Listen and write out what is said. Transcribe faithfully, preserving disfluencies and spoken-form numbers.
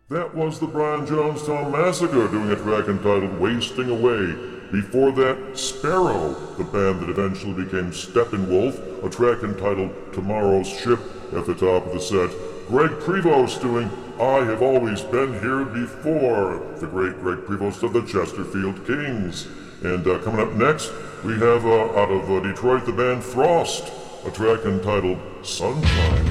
That was the Brian Jonestown Massacre doing a track entitled Wasting Away. Before that, Sparrow, the band that eventually became Steppenwolf, a track entitled Tomorrow's Ship at the top of the set. Greg Prevost doing I Have Always Been Here Before, the great Greg Prevost of the Chesterfield Kings. And uh, coming up next, we have uh, out of uh, Detroit the band Frost, a track entitled Sunshine.